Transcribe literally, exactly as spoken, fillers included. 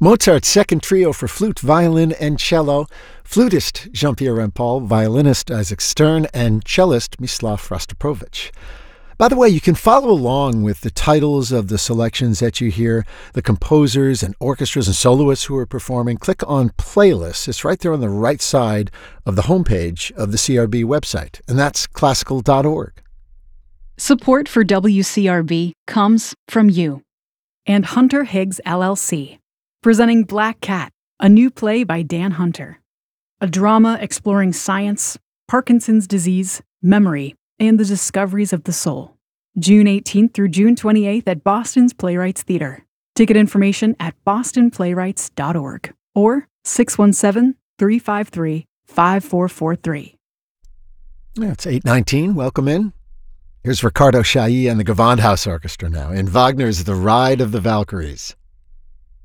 Mozart's Second Trio for flute, violin, and cello, flutist Jean-Pierre Rampal, violinist Isaac Stern, and cellist Mislav Rostropovich. By the way, you can follow along with the titles of the selections that you hear, the composers and orchestras and soloists who are performing. Click on Playlists. It's right there on the right side of the homepage of the C R B website, and that's classical dot org. Support for W C R B comes from you and Hunter Higgs L L C, presenting Black Cat, a new play by Dan Hunter. A drama exploring science, Parkinson's disease, memory, and the discoveries of the soul. June eighteenth through June twenty-eighth at Boston's Playwrights Theatre. Ticket information at boston playwrights dot org or six one seven, three five three, five four four three. Yeah, it's eight nineteen. Welcome in. Here's Ricardo Chailly and the Gewandhaus Orchestra now in Wagner's The Ride of the Valkyries.